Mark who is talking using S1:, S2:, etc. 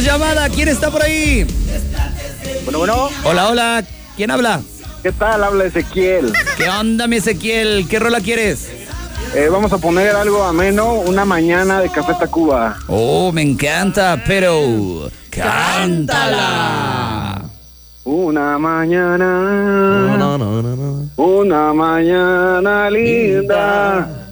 S1: Tenemos llamada. ¿Quién está por ahí?
S2: Bueno.
S1: Hola, hola. ¿Quién habla?
S2: ¿Qué tal? Habla Ezequiel.
S1: ¿Qué onda, mi Ezequiel? ¿Qué rola quieres?
S2: Vamos a poner algo ameno, Una mañana de Café Tacuba.
S1: Oh, me encanta, pero... ¡cántala!
S2: Una mañana... Una mañana linda...